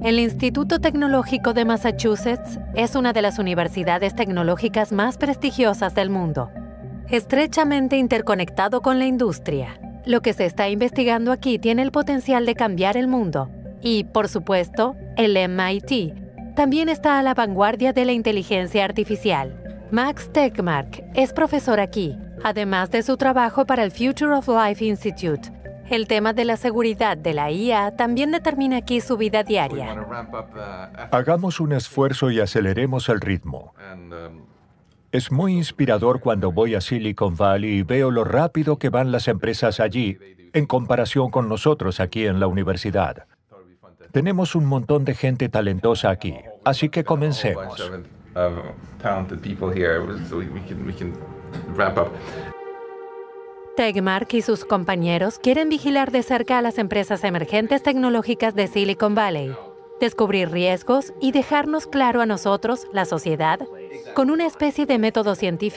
El Instituto Tecnológico de Massachusetts es una de las universidades tecnológicas más prestigiosas del mundo, estrechamente interconectado con la industria. Lo que se está investigando aquí tiene el potencial de cambiar el mundo. Y, por supuesto, el MIT también está a la vanguardia de la inteligencia artificial. Max Tegmark es profesor aquí, además de su trabajo para el Future of Life Institute. El tema de la seguridad de la IA también determina aquí su vida diaria. Hagamos un esfuerzo y aceleremos el ritmo. Es muy inspirador cuando voy a Silicon Valley y veo lo rápido que van las empresas allí en comparación con nosotros aquí en la universidad. Tenemos un montón de gente talentosa aquí, así que comencemos. Tegmark y sus compañeros quieren vigilar de cerca a las empresas emergentes tecnológicas de Silicon Valley, descubrir riesgos y dejarnos claro a nosotros, la sociedad, con una especie de método científico